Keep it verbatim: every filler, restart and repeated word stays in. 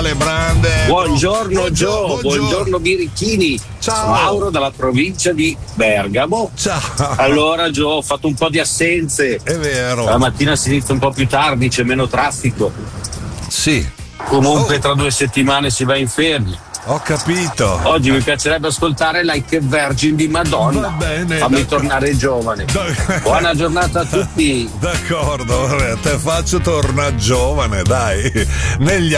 Ale Brande. Buongiorno Gio, buongiorno Birichini. Ciao. Mauro dalla provincia di Bergamo. Ciao. Allora Gio, ho fatto un po' di assenze. È vero. La mattina si inizia un po' più tardi, c'è meno traffico. Sì. Comunque Oh. tra due settimane si va in ferie. Ho capito. Oggi mi piacerebbe ascoltare Like a Virgin di Madonna. Va bene. Fammi d'accordo. tornare giovane. Buona giornata a tutti. D'accordo, te faccio tornare giovane, dai. Negli